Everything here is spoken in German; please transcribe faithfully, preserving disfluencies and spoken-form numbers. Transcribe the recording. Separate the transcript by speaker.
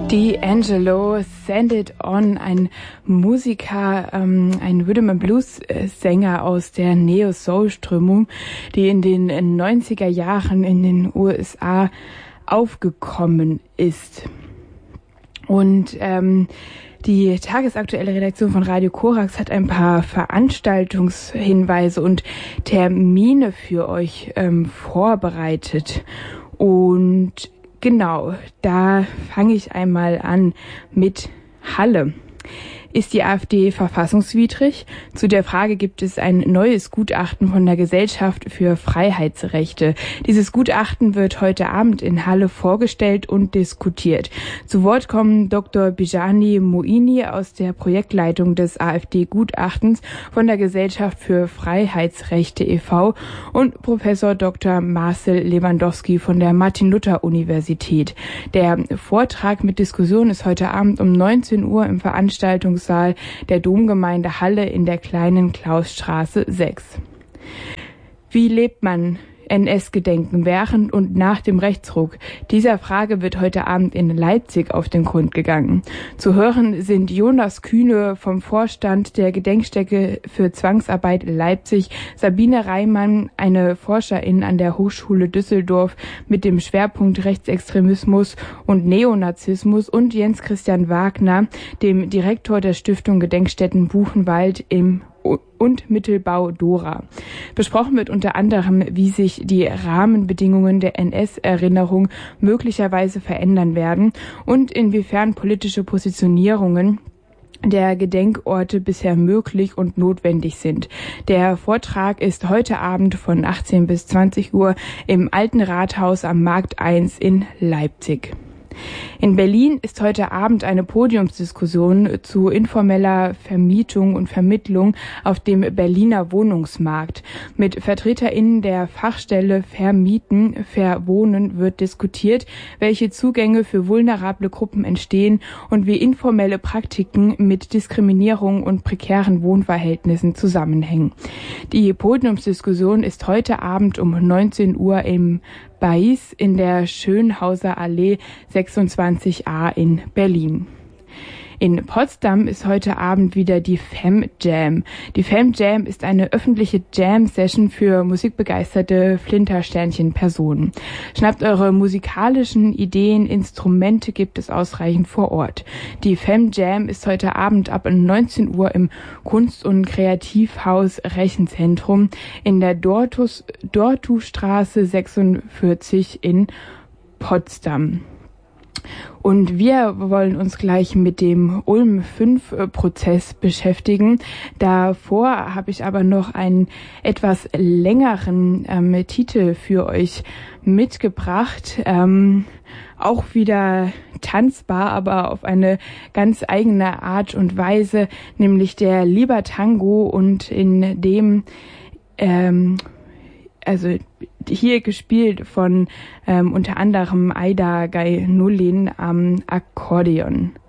Speaker 1: D'Angelo, Send It On, ein Musiker, ähm, ein Rhythm and Blues Sänger aus der Neo-Soul-Strömung, die in den neunziger Jahren in den U S A aufgekommen ist. Und ähm, die tagesaktuelle Redaktion von Radio Korax hat ein paar Veranstaltungshinweise und Termine für euch ähm, vorbereitet. Und genau, da fange ich einmal an mit Halle. Ist die AfD verfassungswidrig? Zu der Frage gibt es ein neues Gutachten von der Gesellschaft für Freiheitsrechte. Dieses Gutachten wird heute Abend in Halle vorgestellt und diskutiert. Zu Wort kommen Doktor Bijani Moini aus der Projektleitung des AfD-Gutachtens von der Gesellschaft für Freiheitsrechte e V und Professor Doktor Marcel Lewandowski von der Martin-Luther-Universität. Der Vortrag mit Diskussion ist heute Abend um neunzehn Uhr im Veranstaltungssaal der Domgemeinde Halle in der kleinen Klausstraße sechs. Wie lebt man N S-Gedenken während und nach dem Rechtsruck? Dieser Frage wird heute Abend in Leipzig auf den Grund gegangen. Zu hören sind Jonas Kühne vom Vorstand der Gedenkstätte für Zwangsarbeit Leipzig, Sabine Reimann, eine Forscherin an der Hochschule Düsseldorf mit dem Schwerpunkt Rechtsextremismus und Neonazismus, und Jens Christian Wagner, dem Direktor der Stiftung Gedenkstätten Buchenwald im und Mittelbau Dora. Besprochen wird unter anderem, wie sich die Rahmenbedingungen der N S-Erinnerung möglicherweise verändern werden und inwiefern politische Positionierungen der Gedenkorte bisher möglich und notwendig sind. Der Vortrag ist heute Abend von achtzehn bis zwanzig Uhr im Alten Rathaus am Markt eins in Leipzig. In Berlin ist heute Abend eine Podiumsdiskussion zu informeller Vermietung und Vermittlung auf dem Berliner Wohnungsmarkt. Mit VertreterInnen der Fachstelle Vermieten, Verwohnen wird diskutiert, welche Zugänge für vulnerable Gruppen entstehen und wie informelle Praktiken mit Diskriminierung und prekären Wohnverhältnissen zusammenhängen. Die Podiumsdiskussion ist heute Abend um neunzehn Uhr im Bais in der Schönhauser Allee sechsundzwanzig a in Berlin. In Potsdam ist heute Abend wieder die Fem Jam. Die Fem Jam ist eine öffentliche Jam-Session für musikbegeisterte Flintersternchen-Personen. Schnappt eure musikalischen Ideen, Instrumente gibt es ausreichend vor Ort. Die Fem Jam ist heute Abend ab neunzehn Uhr im Kunst- und Kreativhaus Rechenzentrum in der Dortus, Dortustraße sechsundvierzig in Potsdam. Und wir wollen uns gleich mit dem Ulm fünf Prozess beschäftigen. Davor habe ich aber noch einen etwas längeren ähm, Titel für euch mitgebracht. Ähm, auch wieder tanzbar, aber auf eine ganz eigene Art und Weise, nämlich der Libertango, und in dem ähm, also hier gespielt von ähm, unter anderem Aida Gainullin am Akkordeon.